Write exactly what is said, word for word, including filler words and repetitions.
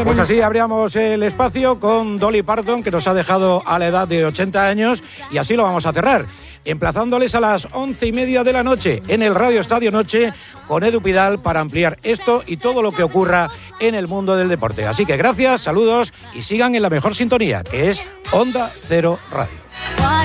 ayer. Pues en así abríamos el espacio con Dolly Parton, que nos ha dejado a la edad de ochenta años, y así lo vamos a cerrar, emplazándoles a las once y media de la noche en el Radio Estadio Noche con Edu Pidal para ampliar esto y todo lo que ocurra en el mundo del deporte. Así que gracias, saludos y sigan en la mejor sintonía, que es Onda Cero Radio.